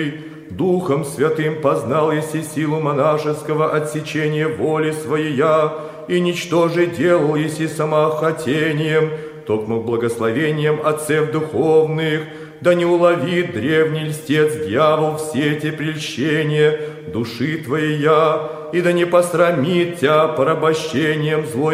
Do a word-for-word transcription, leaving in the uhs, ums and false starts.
Духом Святым познал еси силу монашеского отсечения воли своя, и ничтоже делал еси самохотением, токмо благословением отцев духовных, да не уловит древний льстец дьявол все эти прельщения души твоя, и да не посрамит тебя порабощением злой